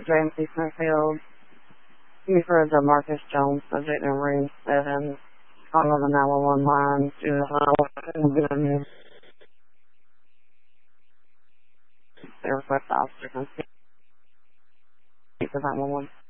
JMC Smithfield. Buford to Marcus Jones, subject number 7. Call on the 911 line to their request officer can speak to 911.